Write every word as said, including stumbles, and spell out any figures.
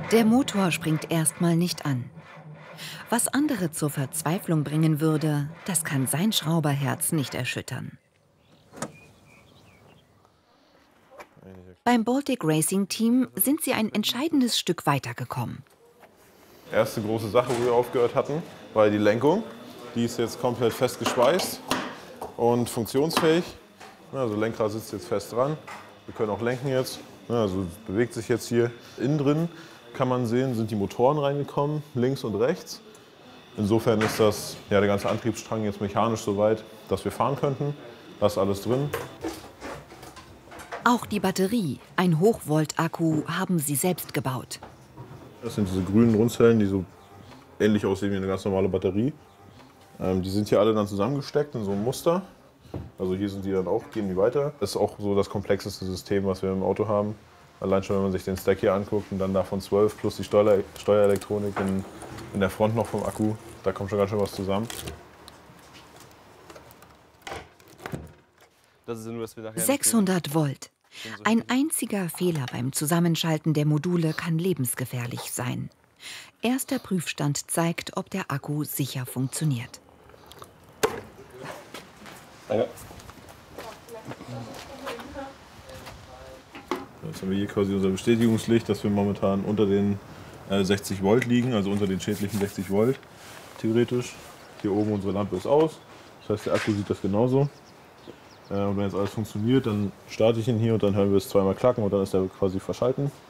Der Motor springt erstmal nicht an. Was andere zur Verzweiflung bringen würde, das kann sein Schrauberherz nicht erschüttern. Beim Baltic Racing Team sind sie ein entscheidendes Stück weitergekommen. Erste große Sache, wo wir aufgehört hatten, war die Lenkung. Die ist jetzt komplett fest geschweißt und funktionsfähig. Also Lenkrad sitzt jetzt fest dran. Wir können auch lenken jetzt. Also bewegt sich jetzt hier. Innen drin kann man sehen, sind die Motoren reingekommen, links und rechts. Insofern ist das, ja, der ganze Antriebsstrang jetzt mechanisch so weit, dass wir fahren könnten. Da ist alles drin. Auch die Batterie, ein Hochvolt-Akku, haben sie selbst gebaut. Das sind diese grünen Rundzellen, die so ähnlich aussehen wie eine ganz normale Batterie. Ähm, die sind hier alle dann zusammengesteckt in so einem Muster. Also hier sind die dann auch, gehen die weiter. Das ist auch so das komplexeste System, was wir im Auto haben. Allein schon, wenn man sich den Stack hier anguckt und dann davon zwölf plus die Steuer Steuerelektronik in, in der Front noch vom Akku, da kommt schon ganz schön was zusammen. Das ist nur, dass wir nachher sechshundert Volt. Ein einziger Fehler beim Zusammenschalten der Module kann lebensgefährlich sein. Erster Prüfstand zeigt, ob der Akku sicher funktioniert. Ja. Jetzt haben wir hier quasi unser Bestätigungslicht, dass wir momentan unter den äh, sechzig Volt liegen, also unter den schädlichen sechzig Volt, theoretisch. Hier oben unsere Lampe ist aus, das heißt der Akku sieht das genauso. Äh, und wenn jetzt alles funktioniert, dann starte ich ihn hier und dann hören wir es zweimal klacken und dann ist er quasi verschalten.